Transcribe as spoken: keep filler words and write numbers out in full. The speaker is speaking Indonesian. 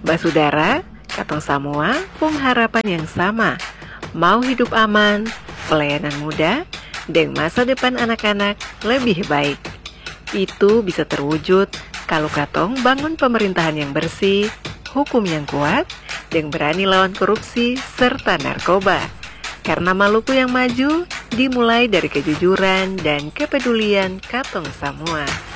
Basudara, katong semua pung harapan yang sama. Mau hidup aman, pelayanan mudah, dan masa depan anak-anak lebih baik. Itu bisa terwujud kalau katong bangun pemerintahan yang bersih, hukum yang kuat, dan berani lawan korupsi serta narkoba. Karena Maluku yang maju dimulai dari kejujuran dan kepedulian katong semua.